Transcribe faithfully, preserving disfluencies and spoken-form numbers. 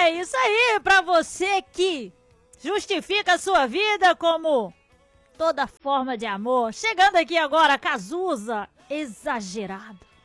É isso aí, pra você que justifica a sua vida como toda forma de amor. Chegando aqui agora, Cazuza, Exagerado.